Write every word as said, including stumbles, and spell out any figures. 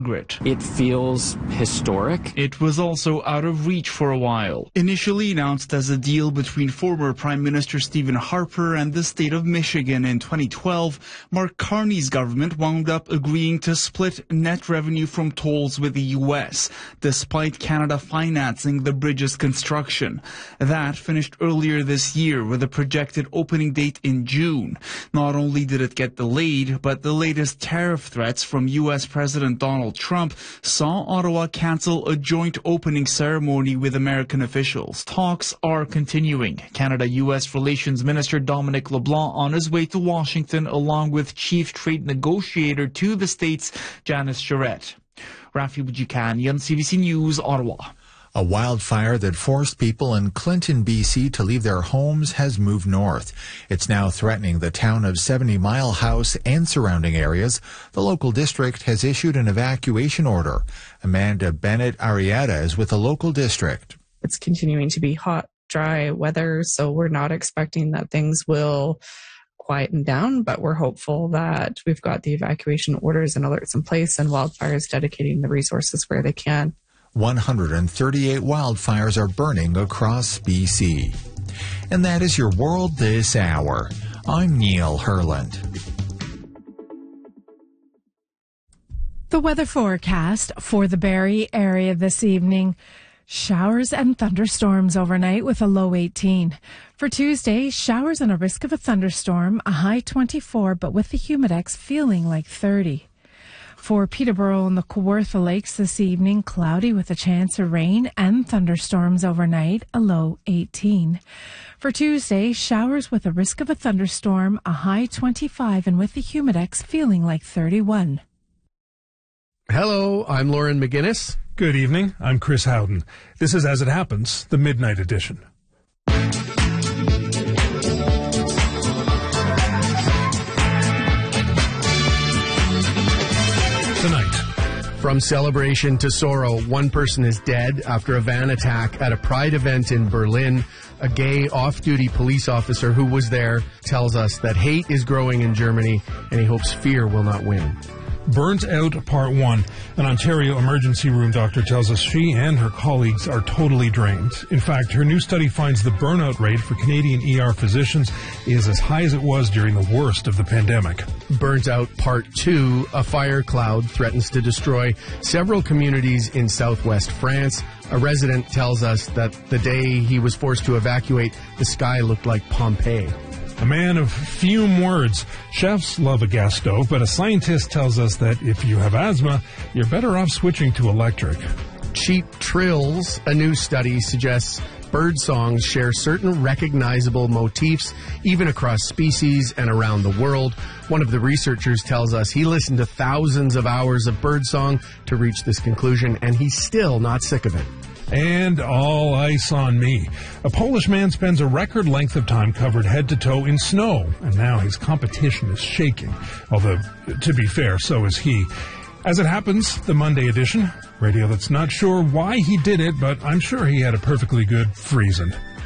Grit. It feels historic. It was also out of reach for a while. Initially announced as a deal between former Prime Minister Stephen Harper and the state of Michigan in twenty twelve, Mark Carney's government wound up agreeing to split net revenue from tolls with the U S, despite Canada financing the bridge's construction. That finished earlier this year with a projected opening date in June. Not only did it get delayed, but the latest tariff threats from U S President Donald Trump saw Ottawa cancel a joint opening ceremony with American officials. Talks are continuing. Canada-U S Relations Minister Dominic LeBlanc on his way to Washington along with Chief Trade Negotiator to the States, Janice Charette. Rafi Bujikanian, C B C News, Ottawa. A wildfire that forced people in Clinton, B C to leave their homes has moved north. It's now threatening the town of seventy mile House and surrounding areas. The local district has issued an evacuation order. Amanda Bennett Arietta is with the local district. It's continuing to be hot, dry weather, so we're not expecting that things will quieten down, but we're hopeful that we've got the evacuation orders and alerts in place and wildfires dedicating the resources where they can. one hundred thirty-eight wildfires are burning across B C. And that is your world this hour. I'm Neil Herland. The weather forecast for the Barrie area this evening. Showers and thunderstorms overnight with a low eighteen. For Tuesday, showers and a risk of a thunderstorm, a high twenty-four, but with the humidex feeling like thirty. For Peterborough and the Kawartha Lakes this evening, cloudy with a chance of rain and thunderstorms overnight, a low eighteen. For Tuesday, showers with a risk of a thunderstorm, a high twenty-five, and with the humidex feeling like thirty-one. Hello, I'm Lauren McGinnis. Good evening, I'm Chris Howden. This is As It Happens, the Midnight Edition. Tonight. From celebration to sorrow, one person is dead after a van attack at a Pride event in Berlin. A gay off-duty police officer who was there tells us that hate is growing in Germany and he hopes fear will not win. Burnt Out Part one. An Ontario emergency room doctor tells us she and her colleagues are totally drained. In fact, her new study finds the burnout rate for Canadian E R physicians is as high as it was during the worst of the pandemic. Burnt Out Part two. A fire cloud threatens to destroy several communities in southwest France. A resident tells us that the day he was forced to evacuate, the sky looked like Pompeii. A man of few words. Chefs love a gas stove, but a scientist tells us that if you have asthma, you're better off switching to electric. Cheap trills. A new study suggests bird songs share certain recognizable motifs, even across species and around the world. One of the researchers tells us he listened to thousands of hours of birdsong to reach this conclusion, and he's still not sick of it. And all ice on me. A Polish man spends a record length of time covered head to toe in snow, and now his competition is shaking. Although, to be fair, so is he. As It Happens, the Monday edition. Radio that's not sure why he did it, but I'm sure he had a perfectly good reason.